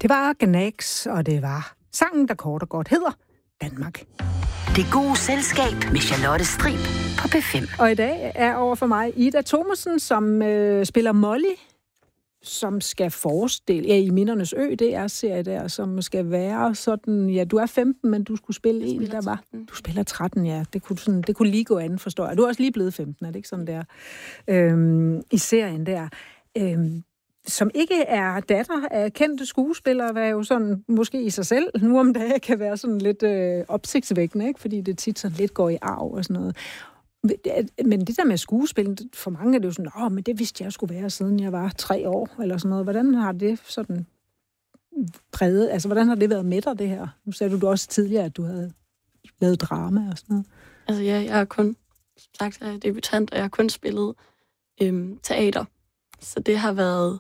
Det var Gnags, og det var sangen, der kort og godt hedder Danmark. Det gode selskab med Charlotte Strib på P5. Og i dag er over for mig Ida Thomasen, som spiller Molly, som skal forestille, i Mindernes Ø, det er serie der, som skal være sådan, ja, du er 15, men du skulle spille en, der var... Du spiller 13, ja. Det kunne lige gå an, forstår jeg. Du er også lige blevet 15, er det ikke sådan der? I serien der. Som ikke er datter af kendte skuespillere, hvad jo sådan, måske i sig selv, nu om dagen kan være sådan lidt opsigtsvækkende, ikke? Fordi det tit sådan lidt går i arv og sådan noget. Men det der med skuespil, for mange er det jo sådan, men det vidste jeg skulle være, siden jeg var 3 år, eller sådan noget. Hvordan har det sådan præget, altså hvordan har det været med dig, det her? Nu sagde du også tidligere, at du havde lavet drama og sådan noget. Altså ja, jeg har kun sagt, at jeg er debutant, og jeg har kun spillet teater. Så det har været,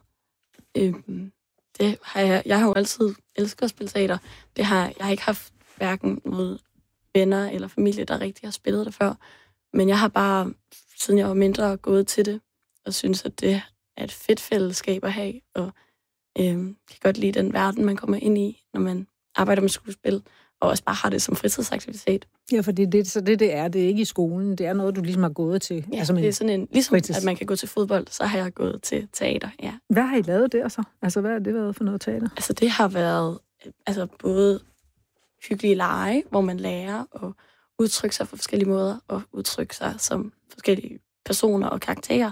jeg har jo altid elsket at spille teater. Jeg har ikke haft hverken noget venner eller familie, der rigtig har spillet det før. Men jeg har bare, siden jeg var mindre, gået til det, og synes, at det er et fedt fællesskab at have, og kan godt lide den verden, man kommer ind i, når man arbejder med skuespil, og også bare har det som fritidsaktivitet. Ja, for det er ikke i skolen, det er noget, du ligesom har gået til. Ja, altså, det er sådan en, ligesom at man kan gå til fodbold, så har jeg gået til teater, ja. Hvad har I lavet der så? Altså, hvad har det været for noget teater? Altså, det har været både hyggelige lege, hvor man lærer at udtrykke sig på forskellige måder, og udtrykke sig som forskellige personer og karakterer.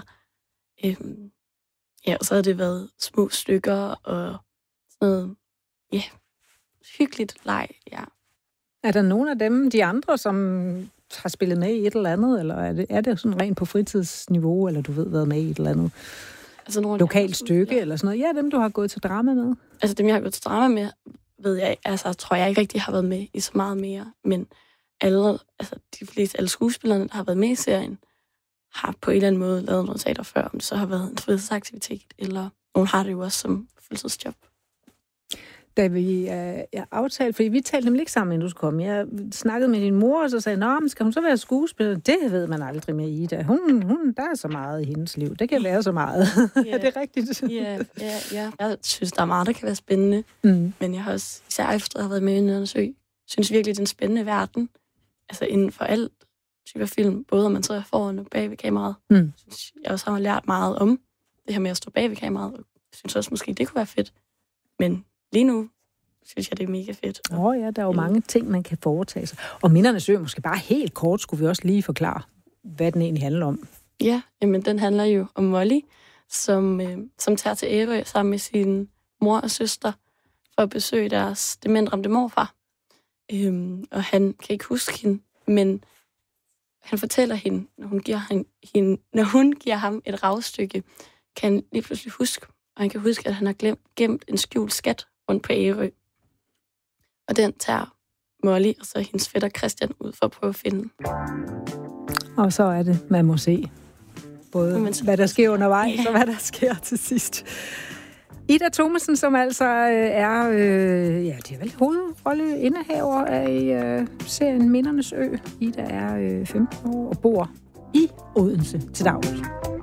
Og så har det været små stykker og sådan noget, hyggeligt leg, ja. Er der nogen af dem, de andre, som har spillet med i et eller andet, eller er det sådan rent på fritidsniveau, eller du ved, været med i et eller andet lokalt stykke, eller sådan noget? Ja, dem, du har gået til drama med. Altså dem, jeg har gået til drama med, tror jeg ikke rigtig har været med i så meget mere, men de fleste alle skuespillerne, der har været med i serien, har på en eller anden måde lavet noget teater før, om det så har været en fritidsaktivitet, eller nogen har det jo også som fuldtidsjob. Da vi aftalte, fordi vi talte nemlig ikke sammen, inden du skulle komme. Jeg snakkede med din mor, og så sagde, men skal hun så være skuespiller? Det ved man aldrig med Ida. Der er så meget i hendes liv. Det kan være så meget. Er det rigtigt? Ja. Jeg synes, der er meget, der kan være spændende. Men jeg har også, især efter at have været med i Mindernes Ø, synes virkelig, det er en spændende verden. Altså inden for alt typer film, både om man så er foran og bag ved kameraet. Synes jeg også har lært meget om det her med at stå bag ved kameraet. Jeg synes også, måske det kunne være fedt. Men lige nu synes jeg, det er mega fedt. Ja, der er jo mange ting, man kan foretage sig. Og Mindernes Ø, måske bare helt kort, skulle vi også lige forklare, hvad den egentlig handler om. Ja, men den handler jo om Molly, som tager til Ærø sammen med sin mor og søster for at besøge deres dementramte morfar. Og han kan ikke huske hende, men han fortæller hende, når hun giver ham et ravstykke, kan han lige pludselig huske, og han kan huske, at han har gemt en skjult skat rundt på Ærø. Og den tager Molly og så hendes fætter Christian ud for at prøve at finde. Og så er det, man må se både hvad der sker undervejs, og hvad der sker til sidst. Ida Thomasen, som altså er, det er vel hovedrolleindehaver af serien Mindernes Ø. Ida er 15 år og bor i Odense til daglig.